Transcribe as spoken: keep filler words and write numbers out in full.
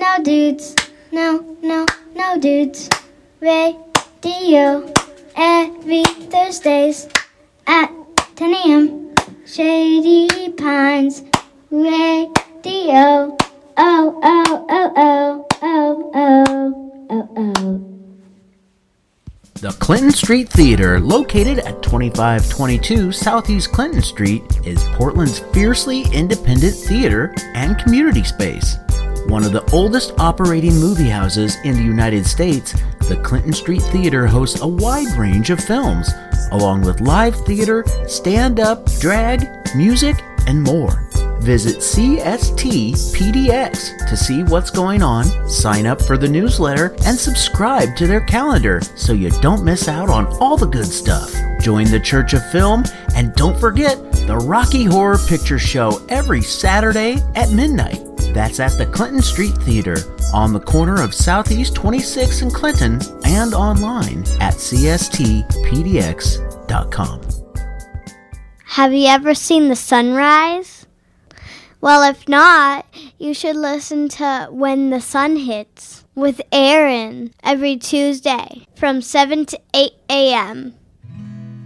no dudes. No, no, no dudes. Radio every Thursdays at ten a.m. Shady Pines Radio. Oh, oh, oh, oh, oh, oh, oh, oh. The Clinton Street Theater, located at twenty-five twenty-two Southeast Clinton Street, is Portland's fiercely independent theater and community space. One of the oldest operating movie houses in the United States, the Clinton Street Theater hosts a wide range of films, along with live theater, stand-up, drag, music, and more. Visit C S T P D X to see what's going on, sign up for the newsletter, and subscribe to their calendar so you don't miss out on all the good stuff. Join the Church of Film, and don't forget the Rocky Horror Picture Show every Saturday at midnight. That's at the Clinton Street Theater on the corner of Southeast twenty-sixth and Clinton, and online at C S T P D X dot com. Have you ever seen the sunrise? Well, if not, you should listen to When the Sun Hits with Aaron every Tuesday from seven to eight a.m.